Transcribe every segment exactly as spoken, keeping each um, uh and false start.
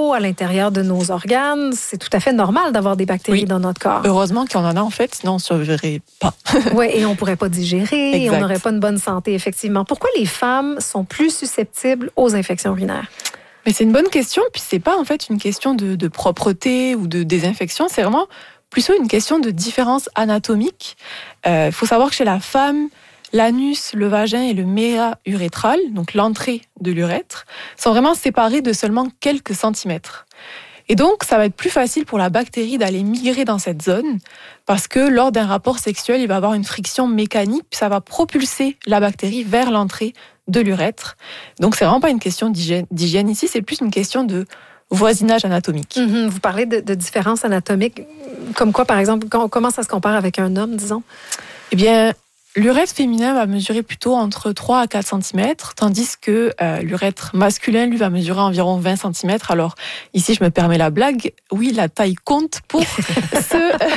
peau, à l'intérieur de nos organes. C'est tout à fait normal d'avoir des bactéries oui. dans notre corps. Heureusement qu'il y en a en fait, sinon on ne survivrait pas. Oui, et on ne pourrait pas digérer, exact. Et on n'aurait pas une bonne santé, effectivement. Pourquoi les femmes sont plus susceptibles aux infections urinaires? Mais c'est une bonne question, puis c'est pas en fait une question de, de propreté ou de désinfection, c'est vraiment plutôt une question de différence anatomique. Il euh, faut savoir que chez la femme, l'anus, le vagin et le méa urétral, donc l'entrée de l'urètre, sont vraiment séparés de seulement quelques centimètres. Et donc, ça va être plus facile pour la bactérie d'aller migrer dans cette zone parce que lors d'un rapport sexuel, il va y avoir une friction mécanique, puis ça va propulser la bactérie vers l'entrée de l'urètre. Donc, c'est vraiment pas une question d'hygiène, d'hygiène ici, c'est plus une question de voisinage anatomique. Mm-hmm. Vous parlez de, de différences anatomiques, comme quoi, par exemple, comment ça se compare avec un homme, disons? Eh bien, l'urètre féminin va mesurer plutôt entre trois à quatre centimètres, tandis que euh, l'urètre masculin, lui, va mesurer environ vingt centimètres. Alors, ici, je me permets la blague. Oui, la taille compte pour ce,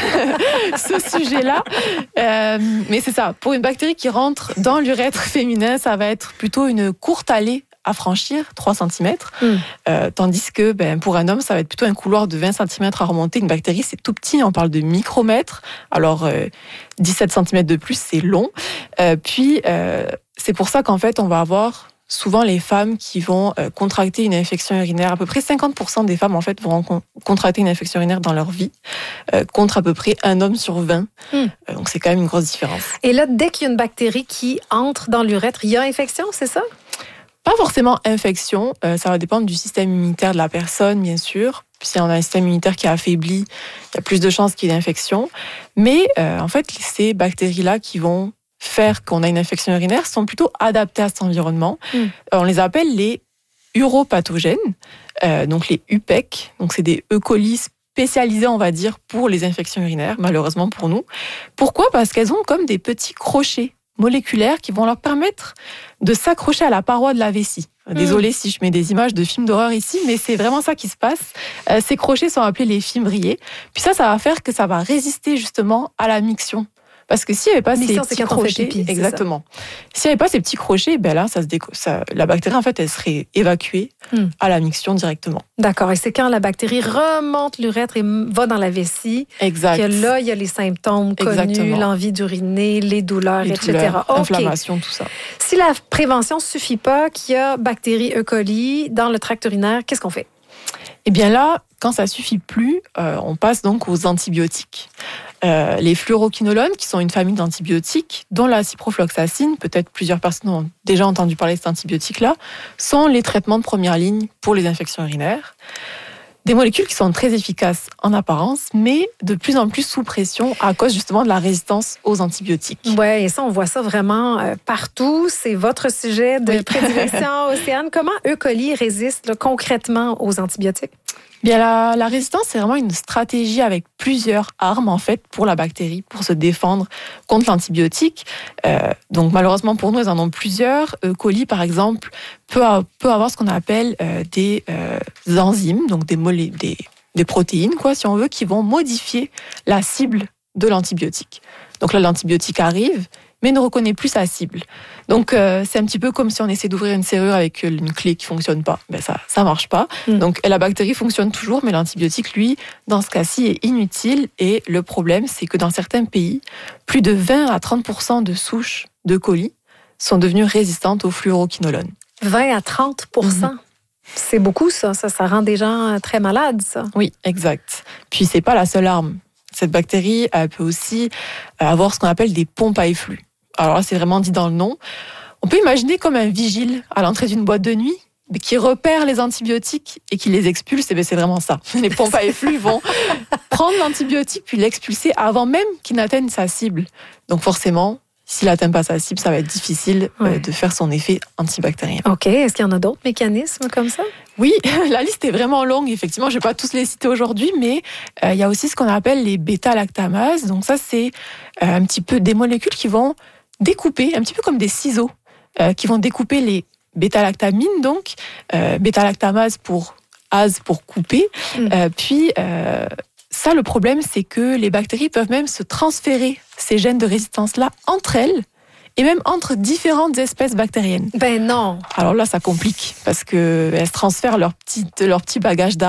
euh, ce sujet-là. Euh, mais c'est ça. Pour une bactérie qui rentre dans l'urètre féminin, ça va être plutôt une courte allée à franchir, trois centimètres, mm. euh, tandis que ben, pour un homme, ça va être plutôt un couloir de vingt centimètres à remonter. Une bactérie, c'est tout petit, on parle de micromètres, alors euh, dix-sept centimètres de plus, c'est long. Euh, puis, euh, c'est pour ça qu'en fait, on va avoir souvent les femmes qui vont euh, contracter une infection urinaire. À peu près cinquante pour cent des femmes, en fait, vont con- contracter une infection urinaire dans leur vie, euh, contre à peu près un homme sur vingt. Mm. Euh, donc, c'est quand même une grosse différence. Et là, dès qu'il y a une bactérie qui entre dans l'urètre, il y a infection, c'est ça? Pas forcément infection, euh, ça va dépendre du système immunitaire de la personne, bien sûr. Puis si on a un système immunitaire qui est affaibli, il y a plus de chances qu'il y ait une infection. Mais euh, en fait, ces bactéries-là qui vont faire qu'on a une infection urinaire sont plutôt adaptées à cet environnement. Mm. Euh, on les appelle les uropathogènes, euh, donc les U P E C. Donc c'est des E. coli spécialisés, on va dire, pour les infections urinaires, malheureusement pour nous. Pourquoi ? Parce qu'elles ont comme des petits crochets moléculaires qui vont leur permettre de s'accrocher à la paroi de la vessie. Désolée mmh. si je mets des images de films d'horreur ici, mais c'est vraiment ça qui se passe. Euh, ces crochets sont appelés les fimbriers. Puis ça, ça va faire que ça va résister justement à la miction. Parce que s'il n'y avait pas Miction, ces petits crochets, pipi, exactement. S'il n'y avait pas ces petits crochets, ben là, ça se déco- ça, la bactérie en fait, elle serait évacuée mm. à la miction directement. D'accord. Et c'est quand la bactérie remonte l'urètre et va dans la vessie, exact. Que là, il y a les symptômes connus, exactement. L'envie d'uriner, les douleurs, les et cetera. Douleurs, okay. Inflammation, tout ça. Si la prévention ne suffit pas, qu'il y a bactéries E. coli dans le tract urinaire, qu'est-ce qu'on fait? Eh bien là, quand ça suffit plus, euh, on passe donc aux antibiotiques. Euh, les fluoroquinolones, qui sont une famille d'antibiotiques, dont la ciprofloxacine, peut-être plusieurs personnes ont déjà entendu parler de cet antibiotique-là, sont les traitements de première ligne pour les infections urinaires. Des molécules qui sont très efficaces en apparence, mais de plus en plus sous pression à cause justement de la résistance aux antibiotiques. Oui, et ça, on voit ça vraiment euh, partout. C'est votre sujet de oui. prédilection, Océane. Comment E. coli résiste là, concrètement aux antibiotiques? Bien, la, la résistance, c'est vraiment une stratégie avec plusieurs armes, en fait, pour la bactérie, pour se défendre contre l'antibiotique. Euh, donc, malheureusement pour nous, ils en ont plusieurs. E. coli, par exemple, peut, peut avoir ce qu'on appelle euh, des euh, enzymes, donc des, molé- des, des protéines, quoi, si on veut, qui vont modifier la cible de l'antibiotique. Donc là, l'antibiotique arrive, mais ne reconnaît plus sa cible. Donc, euh, c'est un petit peu comme si on essaie d'ouvrir une serrure avec une clé qui ne fonctionne pas. Ben, ça ça marche pas. Mm. Donc, la bactérie fonctionne toujours, mais l'antibiotique, lui, dans ce cas-ci, est inutile. Et le problème, c'est que dans certains pays, plus de vingt à trente pour cent de souches de colis sont devenues résistantes aux fluoroquinolones. vingt à trente pour cent? Mm-hmm. C'est beaucoup, ça. ça. Ça rend des gens très malades, ça. Oui, exact. Puis, c'est pas la seule arme. Cette bactérie, elle peut aussi avoir ce qu'on appelle des pompes à efflux. Alors là, c'est vraiment dit dans le nom. On peut imaginer comme un vigile à l'entrée d'une boîte de nuit qui repère les antibiotiques et qui les expulse. Et bien, c'est vraiment ça. Les pompes à efflux vont prendre l'antibiotique puis l'expulser avant même qu'il n'atteigne sa cible. Donc forcément, s'il n'atteint pas sa cible, ça va être difficile ouais. de faire son effet antibactérien. OK. Est-ce qu'il y en a d'autres mécanismes comme ça? Oui, la liste est vraiment longue. Effectivement, je ne vais pas tous les citer aujourd'hui, mais euh, il y a aussi ce qu'on appelle les bêta-lactamases. Donc ça, c'est euh, un petit peu des molécules qui vont découper, un petit peu comme des ciseaux, euh, qui vont découper les bêta-lactamines, donc euh, bêta-lactamase pour ase pour couper. Mm. Euh, puis euh, ça, le problème, c'est que les bactéries peuvent même se transférer ces gènes de résistance-là entre elles et même entre différentes espèces bactériennes. Ben non. Alors là, ça complique parce qu'elles se transfèrent leur petit, leur petit bagage d'armes.